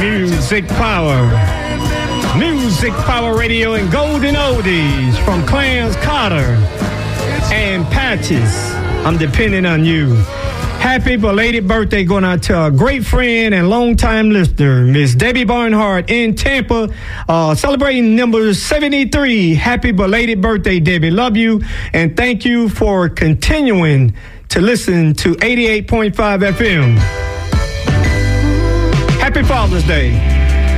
Music Power. Music Power Radio and Golden Oldies from Clarence Carter and Patches. I'm depending on you. Happy belated birthday going out to a great friend and longtime listener, Miss Debbie Barnhart in Tampa, celebrating number 73. Happy belated birthday, Debbie. Love you, and thank you for continuing to listen to 88.5 FM. Happy Father's Day.